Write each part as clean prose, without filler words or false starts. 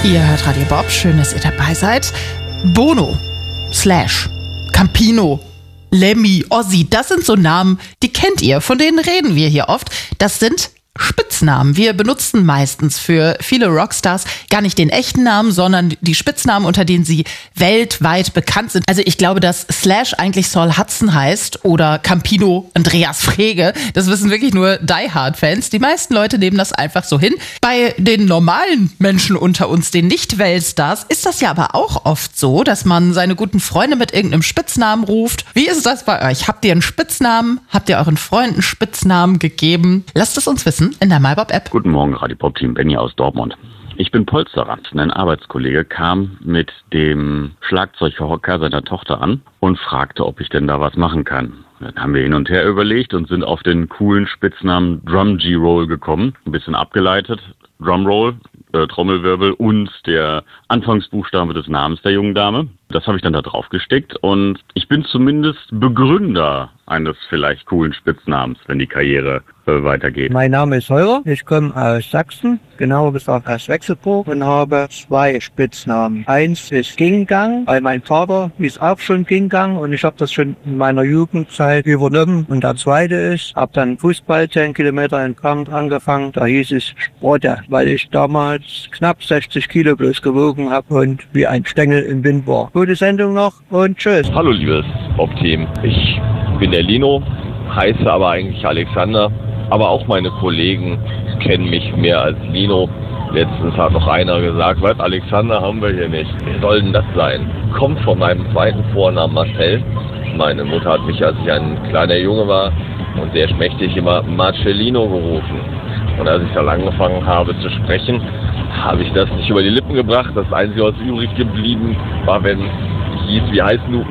Ihr hört Radio Bob, schön, dass ihr dabei seid. Bono, Slash, Campino, Lemmy, Ozzy, das sind so Namen, die kennt ihr, von denen reden wir hier oft. Das sind Spitznamen. Wir benutzen meistens für viele Rockstars gar nicht den echten Namen, sondern die Spitznamen, unter denen sie weltweit bekannt sind. Also ich glaube, dass Slash eigentlich Saul Hudson heißt oder Campino Andreas Frege. Das wissen wirklich nur Die-Hard-Fans. Die meisten Leute nehmen das einfach so hin. Bei den normalen Menschen unter uns, den Nicht-Weltstars, ist das ja aber auch oft so, dass man seine guten Freunde mit irgendeinem Spitznamen ruft. Wie ist das bei euch? Habt ihr einen Spitznamen? Habt ihr euren Freunden Spitznamen gegeben? Lasst es uns wissen in der MyBob-App. Guten Morgen, Radio Bob-Team, Benny aus Dortmund. Ich bin Polsterer. Ein Arbeitskollege kam mit dem Schlagzeughocker seiner Tochter an und fragte, ob ich denn da was machen kann. Dann haben wir hin und her überlegt und sind auf den coolen Spitznamen Drum G-Roll gekommen. Ein bisschen abgeleitet. Drumroll, Trommelwirbel und der Anfangsbuchstabe des Namens der jungen Dame. Das habe ich dann da drauf gesteckt und ich bin zumindest Begründer eines vielleicht coolen Spitznamens, wenn die Karriere weitergeht. Mein Name ist Heurer, ich komme aus Sachsen, genauer gesagt aus Wechselburg und habe 2 Spitznamen. Eins ist Gingang, weil mein Vater ist auch schon Gingang und ich habe das schon in meiner Jugendzeit übernommen. Und der zweite ist, habe dann Fußball 10 Kilometer entfernt angefangen, da hieß es Sprotte, weil ich damals knapp 60 Kilo bloß gewogen habe und wie ein Stängel im Wind war. Gute Sendung noch und tschüss. Hallo liebes Bob-Team, ich bin der Lino, heiße aber eigentlich Alexander. Aber auch meine Kollegen kennen mich mehr als Lino. Letztens hat noch einer gesagt, was, Alexander haben wir hier nicht. Wie soll denn das sein? Kommt von meinem zweiten Vornamen Marcel. Meine Mutter hat mich, als ich ein kleiner Junge war und sehr schmächtig, immer Marcellino gerufen. Und als ich dann angefangen habe zu sprechen, habe ich das nicht über die Lippen gebracht. Das Einzige, was übrig geblieben war, wenn hieß, wie heißt du?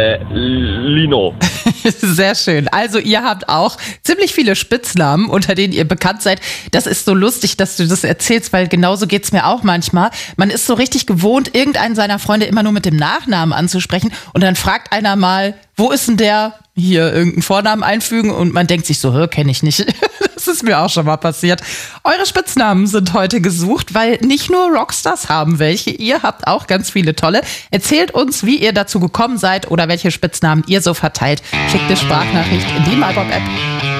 Lino. Sehr schön. Also ihr habt auch ziemlich viele Spitznamen, unter denen ihr bekannt seid. Das ist so lustig, dass du das erzählst, weil genauso geht's mir auch manchmal. Man ist so richtig gewohnt, irgendeinen seiner Freunde immer nur mit dem Nachnamen anzusprechen und dann fragt einer mal, wo ist denn der? Hier irgendeinen Vornamen einfügen und man denkt sich so, kenne ich nicht. Das ist mir auch schon mal passiert. Eure Spitznamen sind heute gesucht, weil nicht nur Rockstars haben welche, ihr habt auch ganz viele tolle. Erzählt uns, wie ihr dazu gekommen seid oder welche Spitznamen ihr so verteilt. Schickt eine Sprachnachricht in die MyBob-App.